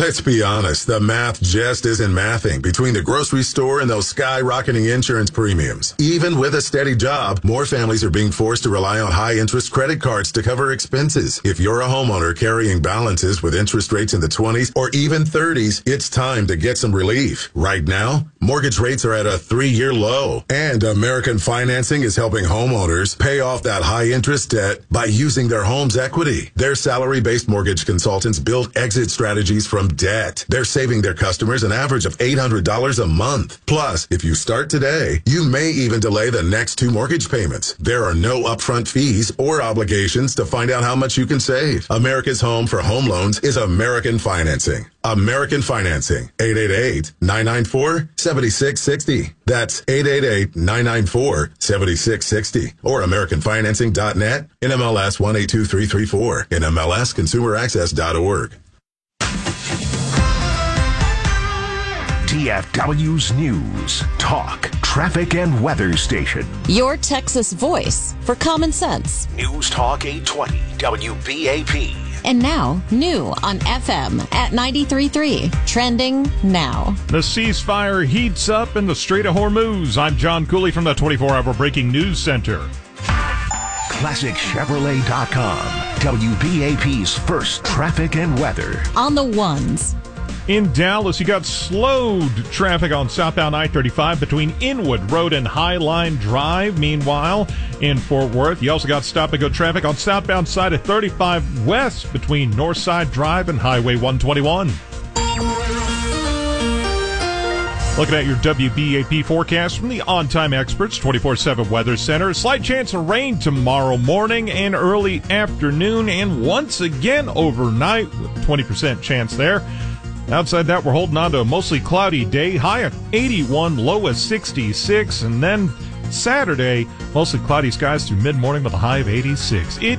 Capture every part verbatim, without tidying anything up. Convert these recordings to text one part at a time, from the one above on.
Let's be honest, the math just isn't mathing between the grocery store and those skyrocketing insurance premiums. Even with a steady job, more families are being forced to rely on high-interest credit cards to cover expenses. If you're a homeowner carrying balances with interest rates in the twenties or even thirties, it's time to get some relief. Right now, mortgage rates are at a three-year low, and American Financing is helping homeowners pay off that high-interest debt by using their home's equity. Their salary-based mortgage consultants build exit strategies from debt. They're saving their customers an average of eight hundred dollars a month. Plus, if you start today, you may even delay the next two mortgage payments. There are no upfront fees or obligations to find out how much you can save. America's home for home loans is American Financing. American Financing, eight eight eight, nine nine four, seven six six zero. That's eight eight eight, nine nine four, seven six six zero. Or American Financing dot net, N M L S one eight two three three four, N M L S consumer access dot org. T F W's News, Talk, Traffic and Weather Station. Your Texas voice for common sense. News Talk eight twenty, W B A P. And now, new on F M at ninety-three point three. Trending now. The ceasefire heats up in the Strait of Hormuz. I'm John Cooley from the twenty-four hour Breaking News Center. Classic Chevrolet dot com, W B A P's first traffic and weather. On the ones. In Dallas, you got slowed traffic on southbound I thirty-five between Inwood Road and Highline Drive. Meanwhile, in Fort Worth, you also got stop-and-go traffic on southbound side of thirty-five West between Northside Drive and Highway one twenty-one. Looking at your W B A P forecast from the On-Time Experts twenty-four seven Weather Center. A slight chance of rain tomorrow morning and early afternoon, and once again overnight with twenty percent chance there. Outside that, we're holding on to a mostly cloudy day, high of eighty-one, low of sixty-six, and then Saturday, mostly cloudy skies through mid-morning with a high of eighty-six. It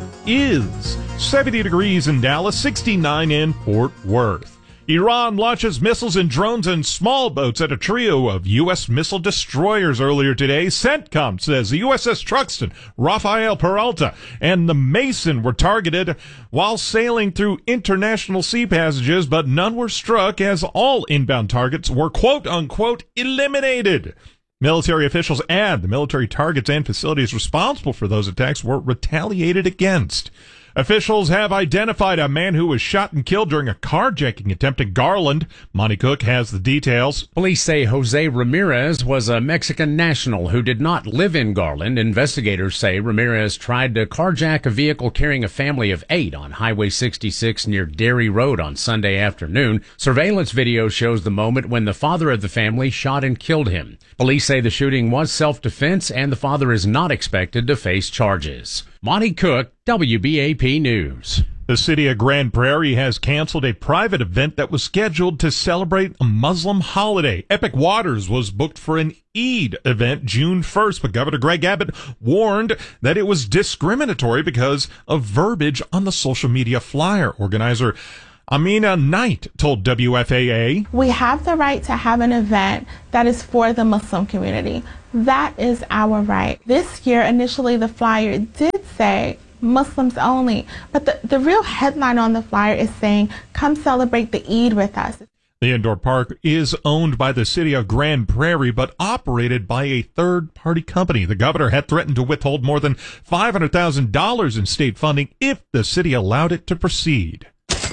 is seventy degrees in Dallas, sixty-nine in Fort Worth. Iran launches missiles and drones and small boats at a trio of U S missile destroyers earlier today. CENTCOM says the U S S Truxtun, Rafael Peralta, and the Mason were targeted while sailing through international sea passages, but none were struck as all inbound targets were quote-unquote eliminated. Military officials add the military targets and facilities responsible for those attacks were retaliated against. Officials have identified a man who was shot and killed during a carjacking attempt in Garland. Monty Cook has the details. Police say Jose Ramirez was a Mexican national who did not live in Garland. Investigators say Ramirez tried to carjack a vehicle carrying a family of eight on Highway sixty-six near Dairy Road on Sunday afternoon. Surveillance video shows the moment when the father of the family shot and killed him. Police say the shooting was self-defense and the father is not expected to face charges. Monty Cook, W B A P News. The city of Grand Prairie has canceled a private event that was scheduled to celebrate a Muslim holiday. Epic Waters was booked for an Eid event June first, but Governor Greg Abbott warned that it was discriminatory because of verbiage on the social media flyer. Organizer Amina Knight told W F A A, "We have the right to have an event that is for the Muslim community. That is our right." This year, initially, the flyer did say Muslims only, but the, the real headline on the flyer is saying, "Come celebrate the Eid with us." The indoor park is owned by the city of Grand Prairie, but operated by a third-party company. The governor had threatened to withhold more than five hundred thousand dollars in state funding if the city allowed it to proceed.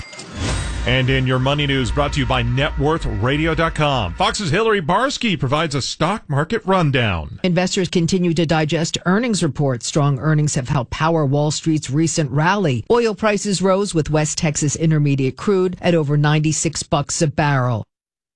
And in your money news, brought to you by net worth radio dot com. Fox's Hillary Barsky provides a stock market rundown. Investors continue to digest earnings reports. Strong earnings have helped power Wall Street's recent rally. Oil prices rose with West Texas Intermediate crude at over ninety-six bucks a barrel.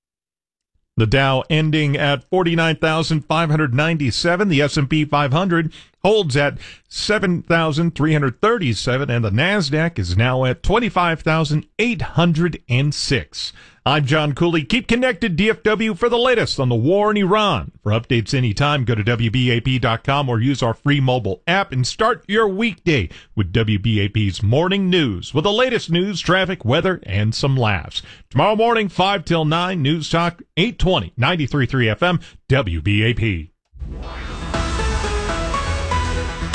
The Dow ending at forty-nine thousand five hundred ninety-seven. The S and P five hundred holds at seven thousand three hundred thirty-seven, and the NASDAQ is now at twenty-five thousand eight hundred six. I'm John Cooley. Keep connected, D F W, for the latest on the war in Iran. For updates anytime, go to W B A P dot com or use our free mobile app and start your weekday with W B A P's Morning News with the latest news, traffic, weather, and some laughs. Tomorrow morning, five till nine, News Talk eight twenty, ninety-three point three F M, W B A P.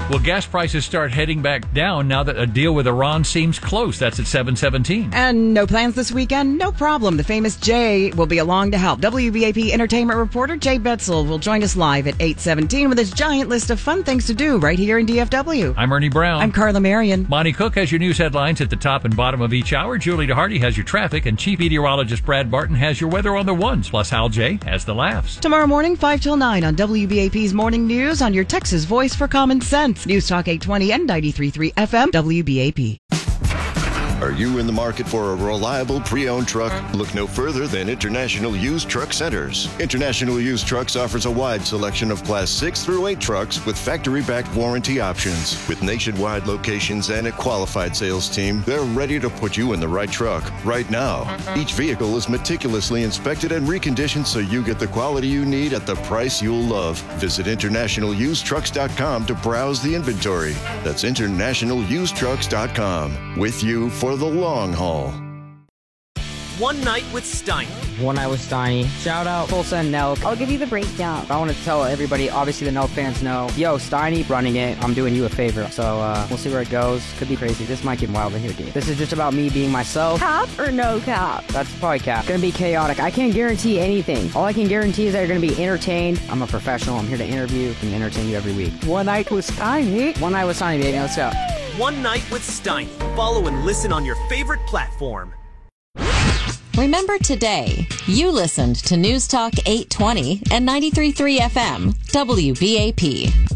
Will gas prices start heading back down now that a deal with Iran seems close? That's at seven seventeen. And no plans this weekend? No problem. The famous Jay will be along to help. W B A P entertainment reporter Jay Betzel will join us live at eight seventeen with his giant list of fun things to do right here in D F W. I'm Ernie Brown. I'm Carla Marion. Monty Cook has your news headlines at the top and bottom of each hour. Julie DeHarty has your traffic, and Chief Meteorologist Brad Barton has your weather on the ones. Plus, Hal J has the laughs. Tomorrow morning, five till nine on W B A P's Morning News on your Texas Voice for Common Sense. News Talk eight twenty and ninety-three point three F M, W B A P. Are you in the market for a reliable pre-owned truck? Look no further than International Used Truck Centers. International Used Trucks offers a wide selection of Class six through eight trucks with factory-backed warranty options. With nationwide locations and a qualified sales team, they're ready to put you in the right truck right now. Each vehicle is meticulously inspected and reconditioned so you get the quality you need at the price you'll love. Visit international used trucks dot com to browse the inventory. That's international used trucks dot com. With you for the long haul. One Night with Steiny. One Night with Steiny. Shout out Tulsa and Nelk. I'll give you the breakdown. I want to tell everybody, obviously the Nelk fans know, yo, Steiny running it, I'm doing you a favor. So uh, we'll see where it goes. Could be crazy. This might get wild in here, dude. This is just about me being myself. Cap or no cap? That's probably cap. Gonna be chaotic. I can't guarantee anything. All I can guarantee is that you're gonna be entertained. I'm a professional. I'm here to interview and entertain you every week. One Night with Steiny. One Night with Steiny, baby. Let's go. One Night with Steiny. Follow and listen on your favorite platform. Remember today, you listened to News Talk eight twenty and ninety-three point three F M, W B A P.